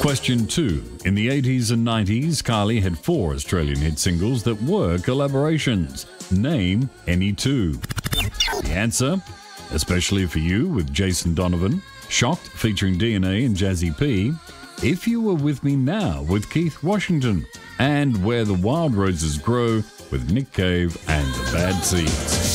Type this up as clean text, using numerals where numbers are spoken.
Question 2. In the 80s and 90s, Kylie had 4 Australian hit singles that were collaborations. Name any 2. The answer: Especially for You with Jason Donovan, Shocked featuring DNA and Jazzy P, If You Were With Me Now with Keith Washington, and Where the Wild Roses Grow with Nick Cave and the Bad Seeds.